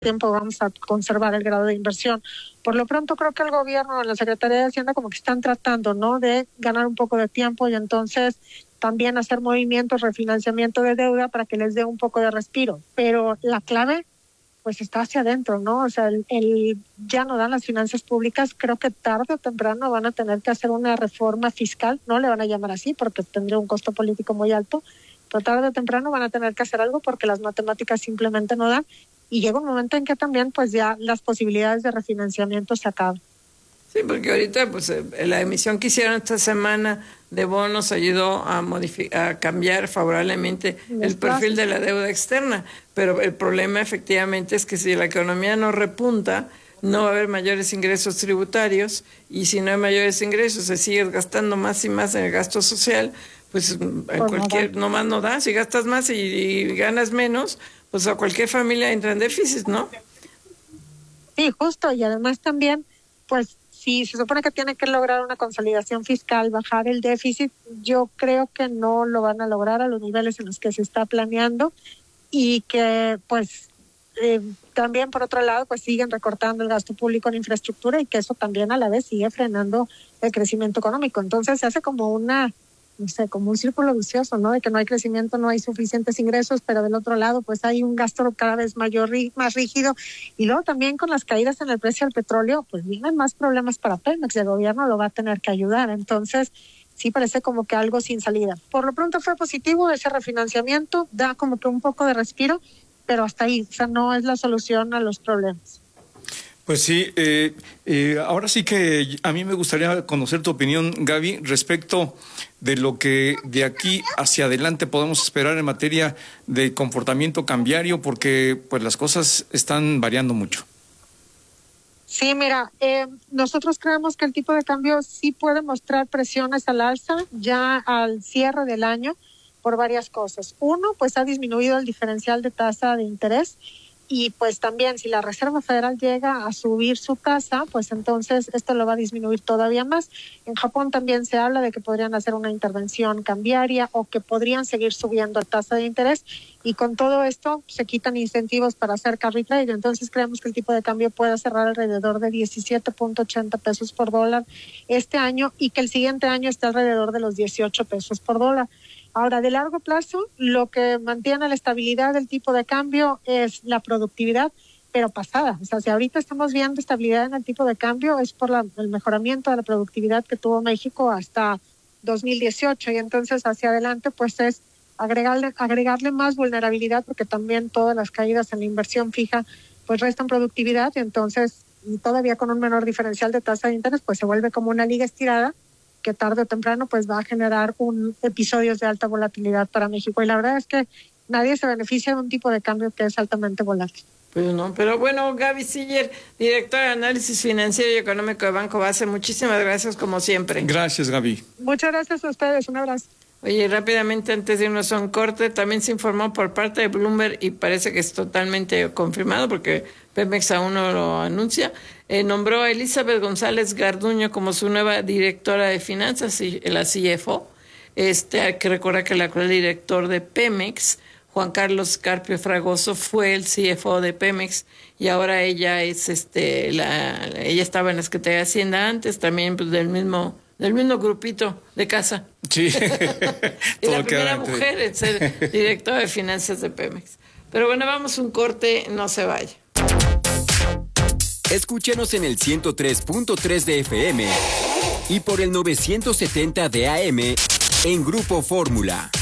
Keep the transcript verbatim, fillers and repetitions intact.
tiempo vamos a conservar el grado de inversión. Por lo pronto creo que el gobierno, la Secretaría de Hacienda como que están tratando, ¿no?, de ganar un poco de tiempo y entonces también hacer movimientos, refinanciamiento de deuda para que les dé un poco de respiro. Pero la clave pues está hacia adentro, ¿no? O sea, el, el ya no dan las finanzas públicas, creo que tarde o temprano van a tener que hacer una reforma fiscal, no le van a llamar así porque tendría un costo político muy alto, pero tarde o temprano van a tener que hacer algo porque las matemáticas simplemente no dan y llega un momento en que también pues ya las posibilidades de refinanciamiento se acaban. Sí, porque ahorita pues la emisión que hicieron esta semana de bonos ayudó a modificar, a cambiar favorablemente el perfil de la deuda externa, pero el problema efectivamente es que si la economía no repunta, no va a haber mayores ingresos tributarios y si no hay mayores ingresos se sigue gastando más y más en el gasto social, pues en cualquier, no más no da, si gastas más y, y ganas menos, pues a cualquier familia entra en déficit, ¿no? Sí, justo, y además también, pues si se supone que tiene que lograr una consolidación fiscal, bajar el déficit, yo creo que no lo van a lograr a los niveles en los que se está planeando y que pues eh, también por otro lado pues siguen recortando el gasto público en infraestructura y que eso también a la vez sigue frenando el crecimiento económico. Entonces se hace como una, no sé, como un círculo vicioso, ¿no? De que no hay crecimiento, no hay suficientes ingresos, pero del otro lado pues hay un gasto cada vez mayor, más rígido. Y luego también con las caídas en el precio del petróleo, pues vienen más problemas para Pemex, el gobierno lo va a tener que ayudar. Entonces sí parece como que algo sin salida. Por lo pronto fue positivo ese refinanciamiento, da como que un poco de respiro, pero hasta ahí, o sea, no es la solución a los problemas. Pues sí, eh, eh, ahora sí que a mí me gustaría conocer tu opinión, Gaby, respecto de lo que de aquí hacia adelante podemos esperar en materia de comportamiento cambiario, porque pues las cosas están variando mucho. Sí, mira, eh, nosotros creemos que el tipo de cambio sí puede mostrar presiones al alza ya al cierre del año por varias cosas. Uno, pues ha disminuido el diferencial de tasa de interés. Y pues también si la Reserva Federal llega a subir su tasa, pues entonces esto lo va a disminuir todavía más. En Japón también se habla de que podrían hacer una intervención cambiaria o que podrían seguir subiendo la tasa de interés y con todo esto se quitan incentivos para hacer carry trade. Entonces creemos que el tipo de cambio puede cerrar alrededor de diecisiete punto ochenta pesos por dólar este año y que el siguiente año esté alrededor de los dieciocho pesos por dólar. Ahora, de largo plazo, lo que mantiene la estabilidad del tipo de cambio es la productividad, pero pasada. O sea, si ahorita estamos viendo estabilidad en el tipo de cambio, es por la, el mejoramiento de la productividad que tuvo México hasta dos mil dieciocho. Y entonces, hacia adelante, pues es agregarle, agregarle más vulnerabilidad, porque también todas las caídas en la inversión fija, pues restan productividad. Y entonces, y todavía con un menor diferencial de tasa de interés, pues se vuelve como una liga estirada, que tarde o temprano pues va a generar un episodios de alta volatilidad para México. Y la verdad es que nadie se beneficia de un tipo de cambio que es altamente volátil. Pues no, pero bueno, Gaby Siller, directora de Análisis Financiero y Económico de Banco Base, muchísimas gracias como siempre. Gracias, Gaby. Muchas gracias a ustedes, un abrazo. Oye, rápidamente antes de irnos a un corte, también se informó por parte de Bloomberg y parece que es totalmente confirmado porque Pemex aún no lo anuncia, eh, nombró a Elizabeth González Garduño como su nueva directora de finanzas, la C F O. Este, hay que recordar que el actual director de Pemex, Juan Carlos Carpio Fragoso, fue el C F O de Pemex y ahora ella es, este, la, ella estaba en la Secretaría de Hacienda antes, también pues, del mismo del mismo grupito de casa. Sí. Y la primera mujer en ser directora de finanzas de Pemex. Pero bueno, vamos a un corte, no se vaya. Escúchanos en el ciento tres punto tres de F M y por el novecientos setenta de A M en Grupo Fórmula.